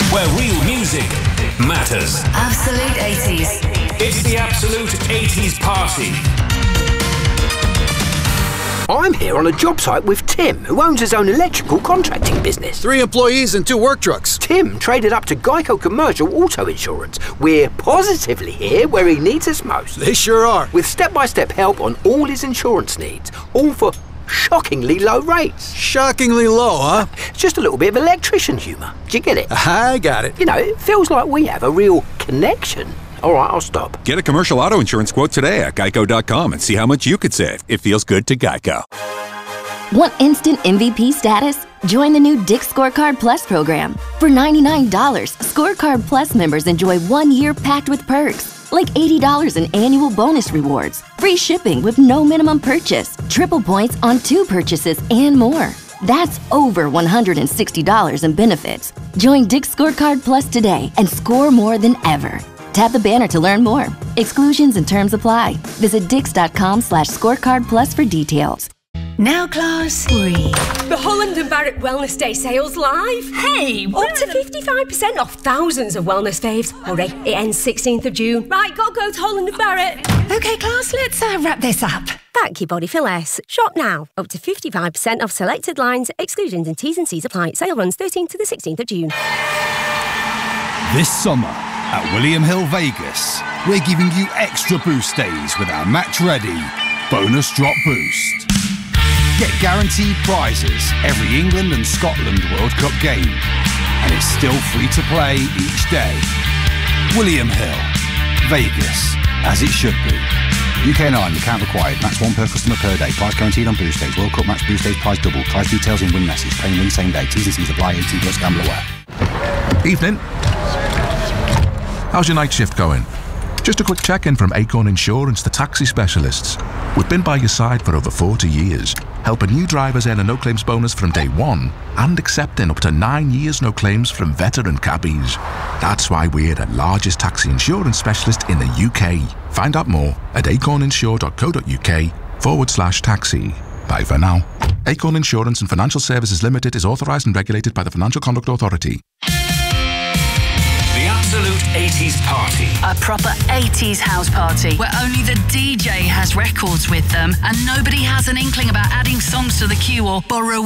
where real music matters. Absolute 80s. It's the Absolute 80s Party. I'm here on a job site with Tim, who owns his own electrical contracting business. 3 employees and 2 work trucks. Tim traded up to Geico Commercial Auto Insurance. We're positively here where he needs us most. They sure are. With step-by-step help on all his insurance needs, all for shockingly low rates. Shockingly low, huh? It's just a little bit of electrician humour. Do you get it? I got it. You know, it feels like we have a real connection. All right, I'll stop. Get a commercial auto insurance quote today at geico.com and see how much you could save. It feels good to Geico. Want instant MVP status? Join the new Dick's Scorecard Plus program. For $99, Scorecard Plus members enjoy 1 year packed with perks, like $80 in annual bonus rewards, free shipping with no minimum purchase, triple points on 2 purchases, and more. That's over $160 in benefits. Join Dick's Scorecard Plus today and score more than ever. Tap the banner to learn more. Exclusions and terms apply. Visit dix.com/scorecard plus for details. Now, class 3. The Holland & Barrett Wellness Day sales live. Hey, up to 55% off thousands of wellness faves. Hurry, it ends 16th of June. Right, go to Holland & Barrett. Okay, class, let's wrap this up. Thank you, Body Fill S. Shop now. Up to 55% off selected lines. Exclusions and T's and C's apply. Sale runs 13th to the 16th of June. This summer at William Hill Vegas, we're giving you extra boost days with our Match Ready Bonus Drop Boost. Get guaranteed prizes every England and Scotland World Cup game, and it's still free to play each day. William Hill, Vegas, as it should be. UK and Ireland, account required. Max 1 per customer per day. Price guaranteed on boost days. World Cup match boost days. Price double. Price details in win message. Paying win same day. T's and C's apply. 18 plus gamble aware. Evening. How's your night shift going? Just a quick check-in from Acorn Insurance, the taxi specialists. We've been by your side for over 40 years, helping new drivers earn a no-claims bonus from day one and accepting up to 9 years no claims from veteran cabbies. That's why we're the largest taxi insurance specialist in the UK. Find out more at acorninsure.co.uk/taxi. Bye for now. Acorn Insurance and Financial Services Limited is authorised and regulated by the Financial Conduct Authority. The Absolute 80s Party. A proper 80s house party where only the DJ has records with them and nobody has an inkling about adding songs to the queue or borrowing